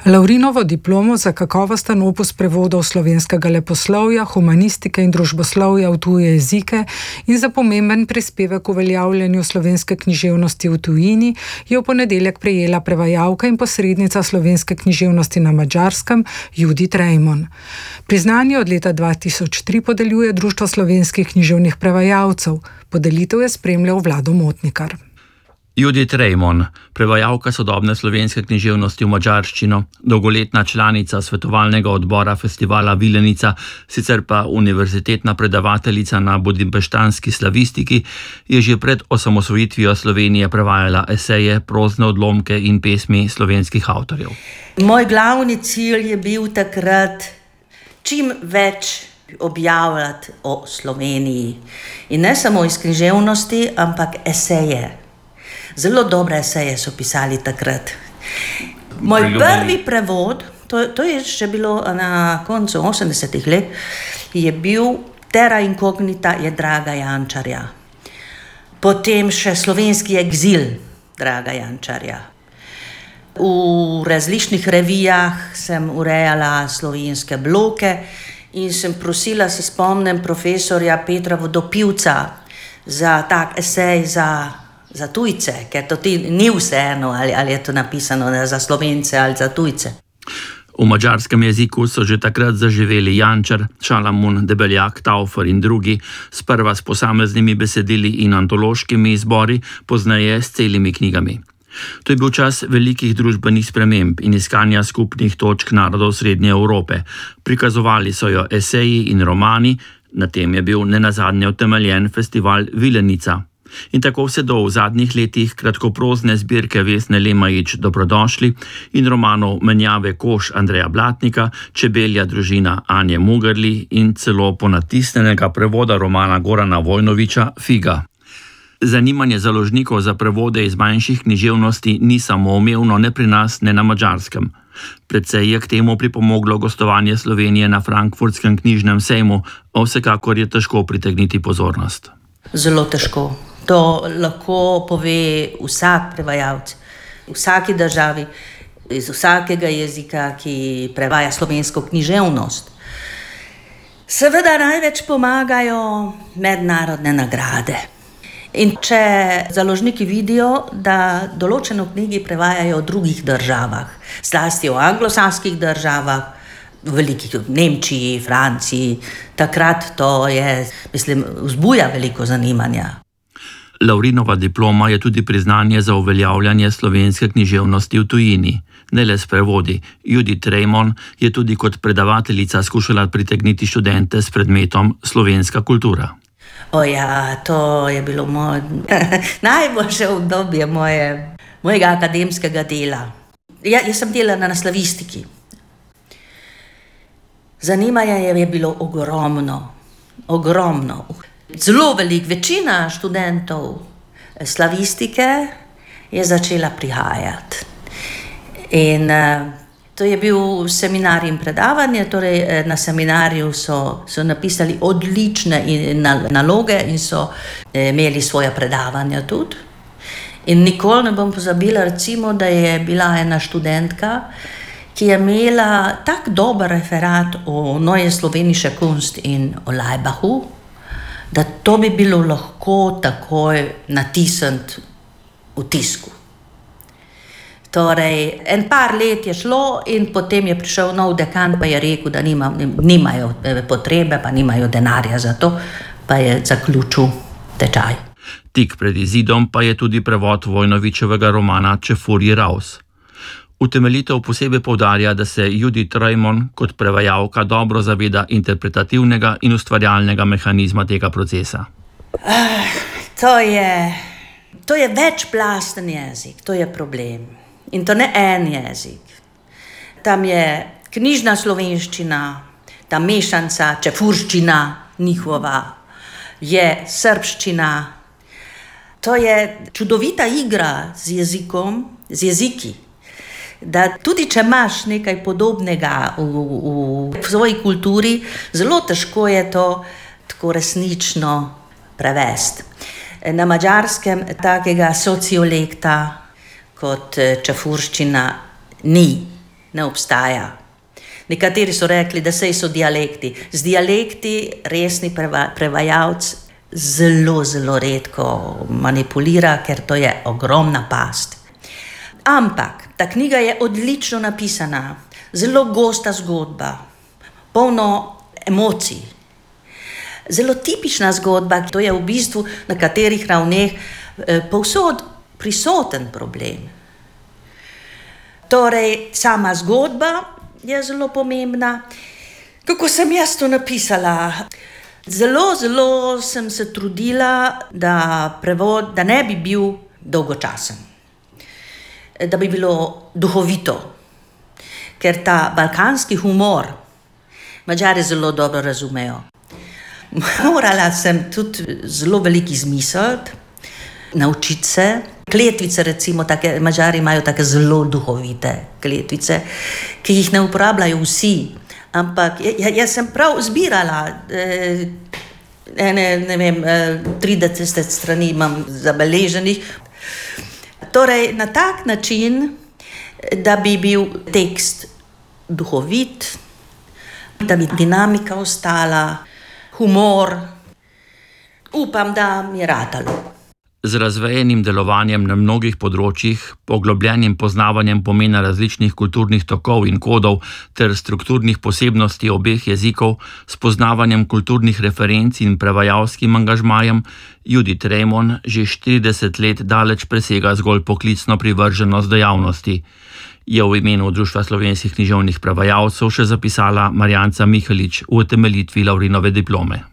Lavrinovo diplomo za kakovosten opus prevodov slovenskega leposlovja, humanistike in družboslovja v tuje jezike in za pomemben prispevek v uveljavljanju slovenske književnosti v tujini je v ponedeljek prejela prevajalka in posrednica slovenske književnosti na Madžarskem Judith Rejmon. Priznanje od leta 2003 podeljuje Društvo slovenskih književnih prevajalcev. Podelitev je spremljal Vlado Motnikar. Judith Rejmon, prevajalka sodobne slovenske književnosti v madžarščino, dolgoletna članica svetovalnega odbora festivala Vilenica, sicer pa univerzitetna predavateljica na budimpeštanski slavistiki, je že pred osamosvojitvijo Slovenije prevajala eseje, prozne odlomke in pesmi slovenskih avtorjev. Moj glavni cilj je bil takrat čim več objavljati o Sloveniji. In ne samo iz književnosti, ampak eseje. Zelo dobre eseje so pisali takrat. Moj prvi prevod, to je še bilo na koncu 80-ih let, je bil Terra incognita je Draga Jančarja. Potem še Slovenski egzil Draga Jančarja. V različnih revijah sem urejala slovenske bloke in sem prosila, se spomnim, profesorja Petra Vodopivca za tak esej za tujce, ker to ni vseeno, ali je to napisano za Slovence ali za tujce. V madžarskem jeziku so že takrat zaživeli Jančar, Šalamun, Debeljak, Taufer in drugi, sprva s posameznimi besedili in antološkimi izbori, pozneje s celimi knjigami. To je bil čas velikih družbenih sprememb in iskanja skupnih točk narodov Srednje Evrope. Prikazovali so jo eseji in romani, na tem je bil nenazadnje utemeljen festival Vilenica. In tako vse do v zadnjih letih kratkoprozne zbirke Vesne Lemajič Dobrodošli in romanov Menjave kož Andreja Blatnika, Čebelja družina Anje Mugerli in celo ponatisnenega prevoda romana Gorana Vojnovića Figa. Zanimanje založnikov za prevode iz manjših književnosti ni samoumevno ne pri nas, ne na Madžarskem. Predvsej je k temu pripomoglo gostovanje Slovenije na Frankfurtskem knjižnem sejmu, a vsekakor je težko pritegniti pozornost. Zelo težko. To lahko pove vsak prevajalec, v vsaki državi, iz vsakega jezika, ki prevaja slovensko književnost. Seveda največ pomagajo mednarodne nagrade. In če založniki vidijo, da določeno knjigi prevajajo v drugih državah, zlasti v anglosaskih državah, v velikih, v Nemčiji, Franciji, takrat to je, vzbuja veliko zanimanja. Lavrinova diploma je tudi priznanje za uveljavljanje slovenske književnosti v tujini. Ne le s prevodi. Judith Rejmon je tudi kot predavateljica skušala pritegniti študente s predmetom slovenska kultura. To je bilo najboljše obdobje mojega akademskega dela. Jaz sem delala na slavistiki. Zanimanje je bilo ogromno. Zelo veliko, večina študentov slavistike je začela prihajati. In to je bil seminar in predavanje, torej na seminarju so napisali odlične naloge in so imeli svoja predavanja tudi. In nikoli ne bom pozabila, recimo, da je bila ena študentka, ki je imela tak dober referat o Neue Slovenische Kunst in o Laibachu, da to bi bilo lahko takoj natisniti v tisku. Torej, en par let je šlo in potem je prišel nov dekan, pa je rekel, da nimajo potrebe, pa nimajo denarja za to, pa je zaključil tečaj. Tik pred izidom pa je tudi prevod Vojnovićevega romana Čefurji raus. Utemeljitev posebej poudarja, da se Judith Rejmon kot prevajalka dobro zaveda interpretativnega in ustvarjalnega mehanizma tega procesa. To je večplasten jezik, to je problem. In to ne en jezik. Tam je knjižna slovenščina, ta mešanca, čefurščina njihova, je srbščina. To je čudovita igra z jeziki. Da tudi če imaš nekaj podobnega v svoji kulturi, zelo težko je to tako resnično prevesti. Na Madžarskem takega sociolekta kot čefurščina ni. ne obstaja. Nekateri so rekli, da sej so dialekti. Z dialekti resni prevajalec zelo, zelo redko manipulira, ker to je ogromna past. Ampak ta knjiga je odlično napisana, zelo gosta zgodba, polno emocij. Zelo tipična zgodba, to je v bistvu na katerih ravneh povsod prisoten problem. Torej, sama zgodba je zelo pomembna. Kako sem jaz to napisala? Zelo, zelo sem se trudila, da prevod, da ne bi bil dolgočasen, da bi bilo duhovito, ker ta balkanski humor Madžari zelo dobro razumejo. Morala sem tudi zelo veliko izmisliti, naučiti se. Kletvice recimo, Madžari imajo take zelo duhovite kletvice, ki jih ne uporabljajo vsi. Ampak jaz sem prav zbirala, 30 strani imam zabeleženih. Torej, na tak način, da bi bil tekst duhovit, da bi dinamika ostala, humor. Upam, da mi je ratalo. Z razvejenim delovanjem na mnogih področjih, poglobljenim poznavanjem pomena različnih kulturnih tokov in kodov ter strukturnih posebnosti obeh jezikov, s poznavanjem kulturnih referenc in prevajalskim angažmajem, Judith Remon že 40 let daleč presega zgolj poklicno privrženost dejavnosti. Je v imenu Društva slovenskih književnih prevajalcev še zapisala Marjanca Mihelič v utemeljitvi Laurinove diplome.